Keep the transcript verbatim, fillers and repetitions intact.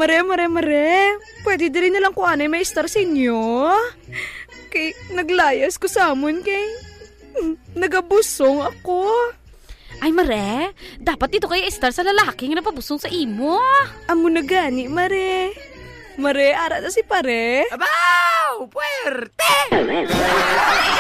Mare, mare, mare. Pwede din na lang ko anay may star sa inyo. Kay naglayas ko sa amon kay nagabusong ako. Ay, Mare, dapat dito kayo star sa lalaking na napabusong sa imo. Amo na gani, Mare. Mare, ara na si pare. Abaw! Puwerte!